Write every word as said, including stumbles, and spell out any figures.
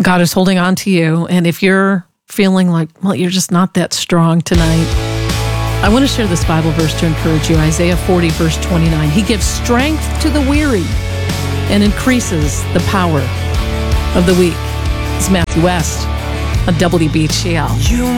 God is holding on to you. And if you're feeling like, well, you're just not that strong tonight, I want to share this Bible verse to encourage you. Isaiah forty, verse twenty-nine. He gives strength to the weary and increases the power of the weak. It's Matthew West on W B G L.